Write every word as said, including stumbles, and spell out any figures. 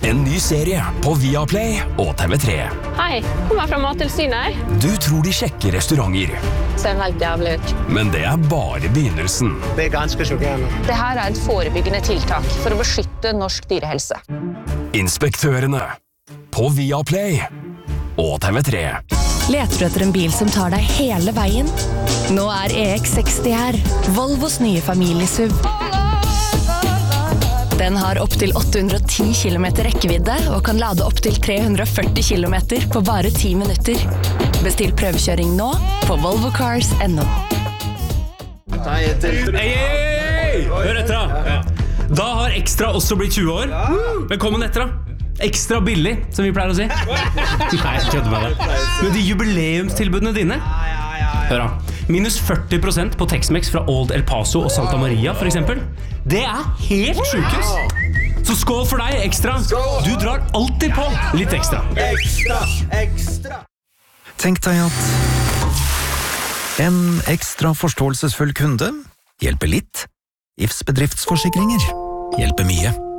En ny serie på Viaplay og T V tre. Hei, kommer fra Mattilsynet. Du tror de sjekker restauranter. Ser helt jævlig ut. Men det er bare begynnelsen. Det er ganske sjokkerende. Det her er et forebyggende tiltak for å beskytte norsk dyrehelse. Inspektørene på Viaplay og T V tre. Leter du etter en bil som tar deg hele veien? Nå er E X seksti her, Volvos nye familiesuv. Den har opp til åtte hundre og ti kilometer rekkevidde og kan lade opp til tre hundre og førti kilometer på bare ti minutter. Bestill prøvekjøring nå på volvo cars punktum no. Hei, hei, hei! Hør etter da. Da har Extra også blitt tjue år. Velkommen etter da. Ekstra billig, som vi pleier å si. Nei, jeg kødder med det. Men de jubileumstilbudene dine. Hør da. Minus førti prosent på Tex-Mex fra Old El Paso og Santa Maria, for eksempel. Det er helt sjukes. Så skål for deg, Ekstra. Du drar alltid på litt ekstra. Ekstra, ekstra. Tenk deg at en ekstra forståelsesfull kunde hjelper litt. I F S bedriftsforsikringer hjelper mye.